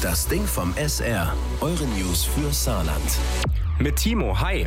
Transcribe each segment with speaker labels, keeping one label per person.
Speaker 1: Das Ding vom SR. Eure News für Saarland.
Speaker 2: Mit Timo, hi.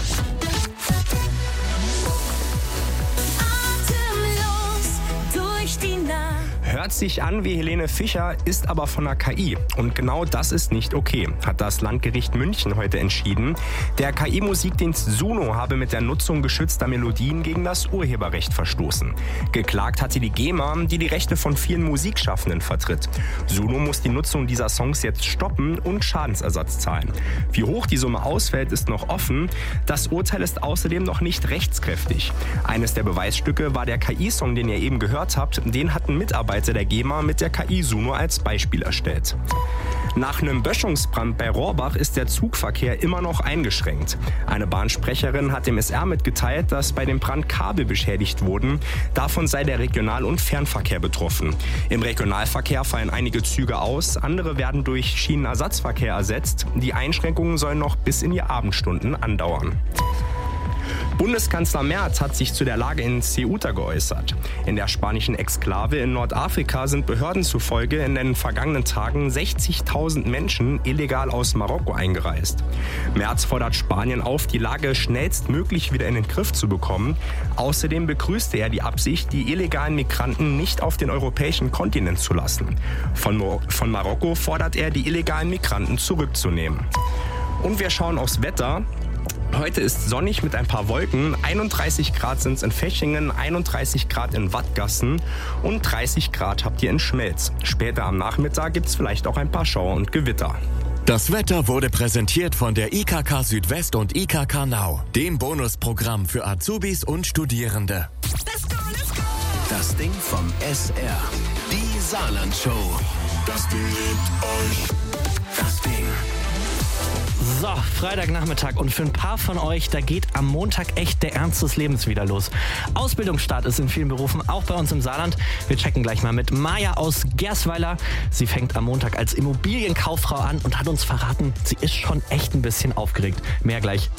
Speaker 3: Atemlos durch die Nacht.
Speaker 2: Hört sich an wie Helene Fischer, ist aber von der KI. Und genau das ist nicht okay, hat das Landgericht München heute entschieden. Der KI-Musikdienst Suno habe mit der Nutzung geschützter Melodien gegen das Urheberrecht verstoßen. Geklagt hatte die GEMA, die die Rechte von vielen Musikschaffenden vertritt. Suno muss die Nutzung dieser Songs jetzt stoppen und Schadensersatz zahlen. Wie hoch die Summe ausfällt, ist noch offen. Das Urteil ist außerdem noch nicht rechtskräftig. Eines der Beweisstücke war der KI-Song, den ihr eben gehört habt. Den hatten Mitarbeiter der GEMA mit der KI Suno als Beispiel erstellt. Nach einem Böschungsbrand bei Rohrbach ist der Zugverkehr immer noch eingeschränkt. Eine Bahnsprecherin hat dem SR mitgeteilt, dass bei dem Brand Kabel beschädigt wurden. Davon sei der Regional- und Fernverkehr betroffen. Im Regionalverkehr fallen einige Züge aus, andere werden durch Schienenersatzverkehr ersetzt. Die Einschränkungen sollen noch bis in die Abendstunden andauern. Bundeskanzler Merz hat sich zu der Lage in Ceuta geäußert. In der spanischen Exklave in Nordafrika sind Behörden zufolge in den vergangenen Tagen 60.000 Menschen illegal aus Marokko eingereist. Merz fordert Spanien auf, die Lage schnellstmöglich wieder in den Griff zu bekommen. Außerdem begrüßte er die Absicht, die illegalen Migranten nicht auf den europäischen Kontinent zu lassen. Von Marokko fordert er, die illegalen Migranten zurückzunehmen. Und wir schauen aufs Wetter. Heute ist sonnig mit ein paar Wolken. 31 Grad sind es in Fechingen, 31 Grad in Wattgassen und 30 Grad habt ihr in Schmelz. Später am Nachmittag gibt es vielleicht auch ein paar Schauer und Gewitter.
Speaker 4: Das Wetter wurde präsentiert von der IKK Südwest und IKK Now, dem Bonusprogramm für Azubis und Studierende.
Speaker 3: Let's go, let's go.
Speaker 1: Das Ding vom SR. Die Saarland-Show. Das Ding liebt euch. Das Ding.
Speaker 5: So, Freitagnachmittag und für ein paar von euch, da geht am Montag echt der Ernst des Lebens wieder los. Ausbildungsstart ist in vielen Berufen, auch bei uns im Saarland. Wir checken gleich mal mit Maja aus Gersweiler. Sie fängt am Montag als Immobilienkauffrau an und hat uns verraten, sie ist schon echt ein bisschen aufgeregt. Mehr gleich